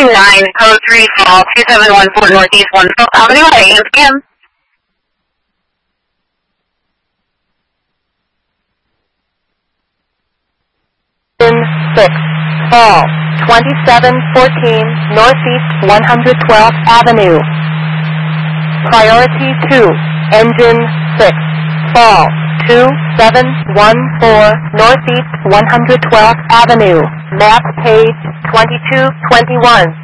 929, code 3 small, 2714 Northeast 112th Avenue, AM scam. 6, fall, 2714 Northeast 112th Avenue. Priority 2, engine 6, fall, 2714 Northeast 112th Avenue. Map page 2221.